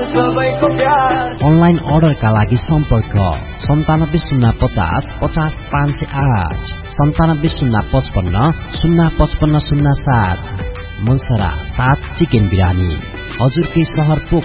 सबैको प्यार। अनलाइन अर्डरका लागि सम्पर्क 9705050508 970555 05507। मनसरा 7 चिकन बिरानी हजुरकै सहर पोखरा।